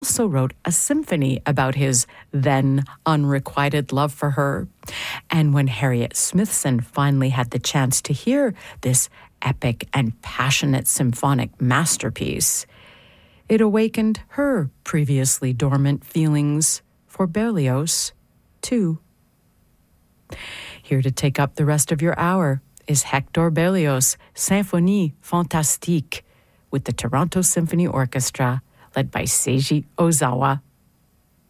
also wrote a symphony about his then unrequited love for her. And when Harriet Smithson finally had the chance to hear this epic and passionate symphonic masterpiece, it awakened her previously dormant feelings for Berlioz, too. Here to take up the rest of your hour is Hector Berlioz' Symphonie Fantastique with the Toronto Symphony Orchestra, led by Seiji Ozawa.